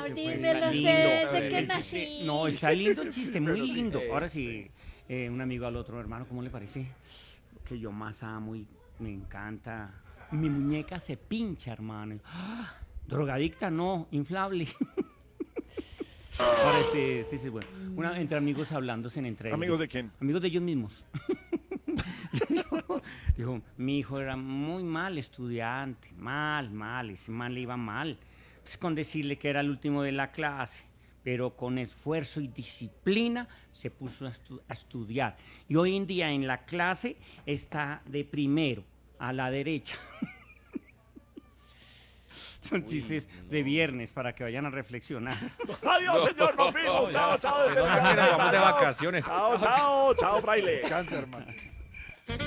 dímelo, lindo. desde que El nací. chiste, no, está lindo el chiste, muy Pero sí, lindo. Ahora sí, un amigo al otro, hermano, ¿cómo le parece? Que yo más amo y me encanta. Mi muñeca se pincha, hermano. ¡Ah! Drogadicta, no, inflable. Ahora este es bueno. Entre amigos hablándose entre ¿Amigos ellos. de quién? Amigos de ellos mismos. dijo, mi hijo era muy mal estudiante, mal, ese man le iba mal. Pues con decirle que era el último de la clase, pero con esfuerzo y disciplina se puso a estudiar. Y hoy en día en la clase está de primero, a la derecha. Son chistes de viernes para que vayan a reflexionar. Adiós, señor, nos fuimos. Chao, chao. Se nota que nos vamos de vacaciones. Chao, chao, chao, fraile. Descansa, hermano.